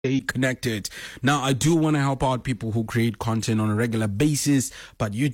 Stay connected. Now, I do want to help out people who create content on a regular basis, but you've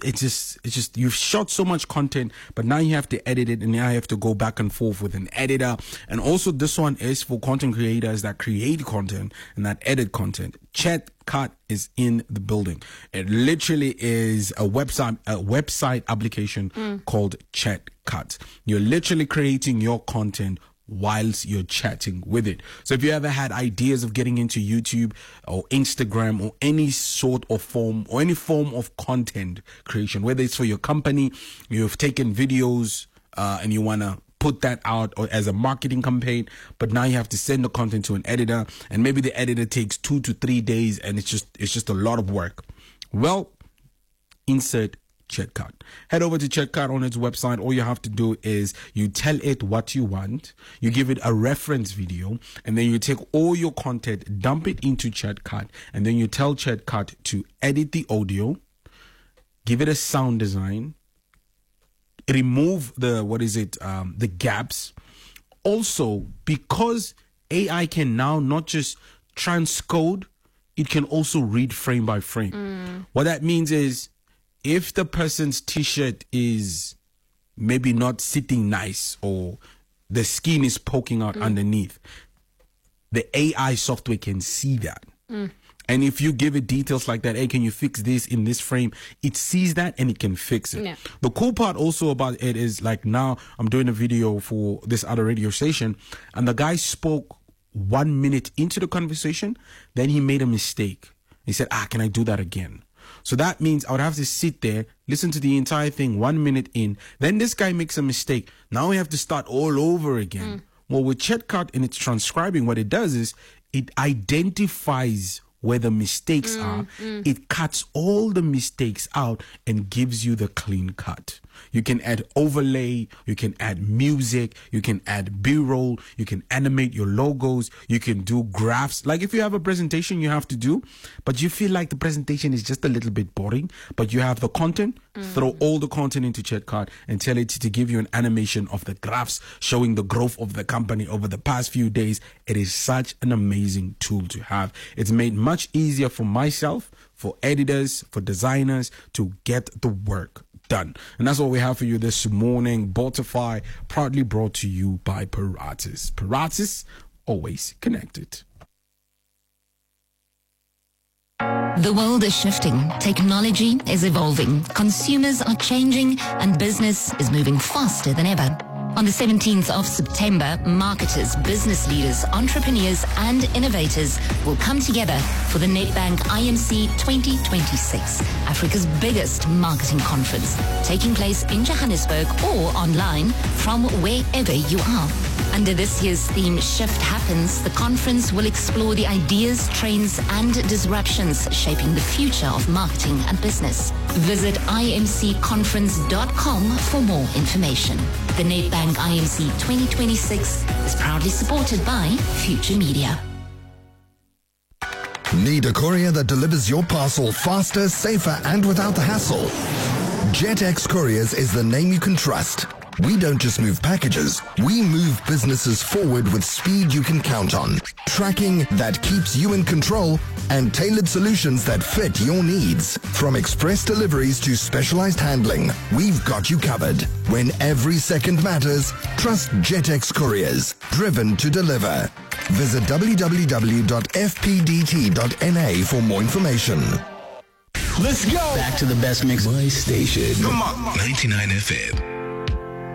shot so much content, but now you have to edit it, and now you have to go back and forth with an editor. And also, this one is for content creators that create content and that edit content. ChatCut is in the building. It literally is a website application called ChatCut. You're literally creating your content whilst you're chatting with it. So if you ever had ideas of getting into YouTube or Instagram or any sort of form or any form of content creation, whether it's for your company, you've taken videos and you want to put that out or as a marketing campaign, but now you have to send the content to an editor, and maybe the editor takes 2 to 3 days, and it's just a lot of work. Well, insert ChatCut. Head over to ChatCut on its website. All you have to do is you tell it what you want, you give it a reference video, and then you take all your content, dump it into ChatCut, and then you tell ChatCut to edit the audio, give it a sound design, remove the gaps. Also, because AI can now not just transcode, it can also read frame by frame. What that means is, if the person's t-shirt is maybe not sitting nice or the skin is poking out underneath, the AI software can see that. And if you give it details like that, hey, can you fix this in this frame? It sees that and it can fix it. Yeah. The cool part also about it is, like, now I'm doing a video for this other radio station, and the guy spoke 1 minute into the conversation, then he made a mistake. He said, can I do that again? So that means I would have to sit there, listen to the entire thing 1 minute in. Then this guy makes a mistake. Now we have to start all over again. Well, with ChatCut and it's transcribing, what it does is it identifies where the mistakes are. It cuts all the mistakes out and gives you the clean cut. You can add overlay, you can add music, you can add B-roll, you can animate your logos, you can do graphs. Like if you have a presentation you have to do, but you feel like the presentation is just a little bit boring, but you have the content, throw all the content into ChatCut and tell it to give you an animation of the graphs showing the growth of the company over the past few days. It is such an amazing tool to have. It's made much easier for myself, for editors, for designers to get the work done. And that's what we have for you this morning. Botify, proudly brought to you by Paratus. Paratus, always connected. The world is shifting, technology is evolving, consumers are changing, and business is moving faster than ever. On the 17th of September, marketers, business leaders, entrepreneurs, and innovators will come together for the Nedbank IMC 2026, Africa's biggest marketing conference, taking place in Johannesburg or online from wherever you are. Under this year's theme, Shift Happens, the conference will explore the ideas, trends, and disruptions shaping the future of marketing and business. Visit imcconference.com for more information. The Nedbank IMC 2026 is proudly supported by Future Media. Need a courier that delivers your parcel faster, safer, and without the hassle? JetX Couriers is the name you can trust. We don't just move packages, we move businesses forward with speed you can count on. Tracking that keeps you in control and tailored solutions that fit your needs. From express deliveries to specialized handling, we've got you covered. When every second matters, trust JetX Couriers, driven to deliver. Visit www.fpdt.na for more information. Let's go! Back to the best mix. My station. Come on. 99 FM.